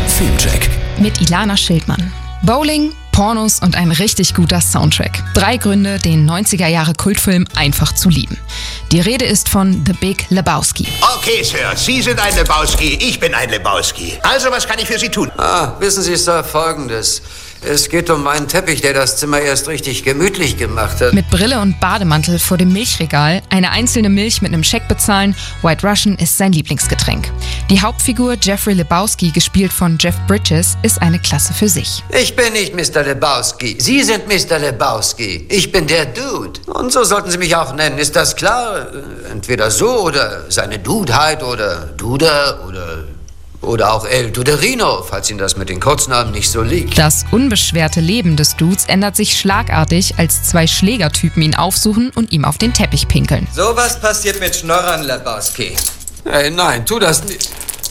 Filmcheck mit Ilana Schildmann. Bowling, Pornos und ein richtig guter Soundtrack. 3 Gründe, den 90er-Jahre-Kultfilm einfach zu lieben. Die Rede ist von The Big Lebowski. Okay, Sir, Sie sind ein Lebowski, ich bin ein Lebowski. Also, was kann ich für Sie tun? Wissen Sie, Sir, Folgendes. Es geht um meinen Teppich, der das Zimmer erst richtig gemütlich gemacht hat. Mit Brille und Bademantel vor dem Milchregal, eine einzelne Milch mit einem Scheck bezahlen, White Russian ist sein Lieblingsgetränk. Die Hauptfigur Jeffrey Lebowski, gespielt von Jeff Bridges, ist eine Klasse für sich. Ich bin nicht Mr. Lebowski. Sie sind Mr. Lebowski. Ich bin der Dude. Und so sollten Sie mich auch nennen. Ist das klar? Entweder so oder seine Dudeheit oder Duder oder auch El Duderino, falls Ihnen das mit den Kurznamen nicht so liegt. Das unbeschwerte Leben des Dudes ändert sich schlagartig, als 2 Schlägertypen ihn aufsuchen und ihm auf den Teppich pinkeln. Sowas passiert mit Schnorrern, Lebowski. Hey, nein, tu das nicht.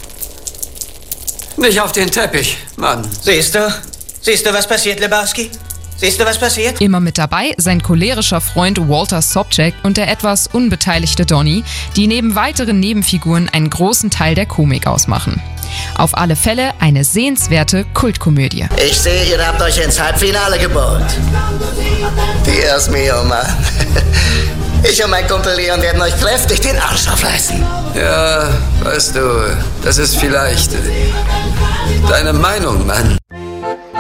Nicht auf den Teppich, Mann. Siehst du, was passiert, Lebowski? Siehst du, was passiert? Immer mit dabei sein cholerischer Freund Walter Sobchak und der etwas unbeteiligte Donnie, die neben weiteren Nebenfiguren einen großen Teil der Komik ausmachen. Auf alle Fälle eine sehenswerte Kultkomödie. Ich sehe, ihr habt euch ins Halbfinale gebohrt. Dios mio, Mann. Ich und mein Kumpel Leon werden euch kräftig den Arsch aufreißen. Ja, weißt du, das ist vielleicht deine Meinung, Mann.